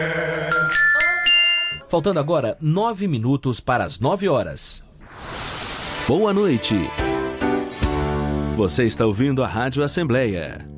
Faltando agora 9 minutos para as 9 horas. Boa noite. Você está ouvindo a Rádio Assembleia